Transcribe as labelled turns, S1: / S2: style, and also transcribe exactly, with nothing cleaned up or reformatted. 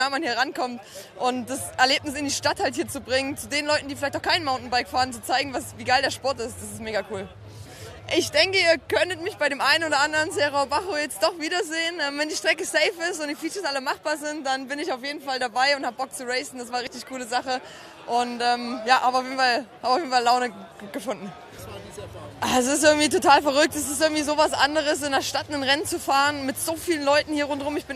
S1: man hier rankommt und das Erlebnis in die Stadt halt hier zu bringen, zu den Leuten, die vielleicht auch kein Mountainbike fahren, zu zeigen, was, wie geil der Sport ist, das ist mega cool. Ich denke, ihr könntet mich bei dem einen oder anderen Cerro Bajo jetzt doch wiedersehen. Ähm, wenn die Strecke safe ist und die Features alle machbar sind, dann bin ich auf jeden Fall dabei und habe Bock zu racen. Das war eine richtig coole Sache und ähm, ja, habe auf jeden Fall, habe auf jeden Fall Laune gefunden. Also es ist irgendwie total verrückt. Es ist irgendwie sowas anderes, in der Stadt ein Rennen zu fahren mit so vielen Leuten hier rundherum. Ich bin